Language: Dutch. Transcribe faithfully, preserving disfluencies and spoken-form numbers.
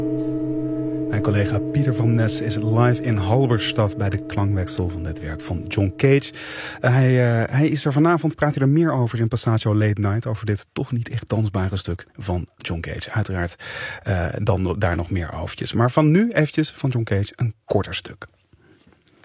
Mijn collega Pieter van Nes is live in Halberstad bij de klankweksel van dit werk van John Cage. Uh, hij, uh, hij is er vanavond, praat hij er meer over in Passaggio Late Night, over dit toch niet echt dansbare stuk van John Cage. Uiteraard uh, dan daar nog meer overtjes. Maar van nu eventjes van John Cage een korter stuk.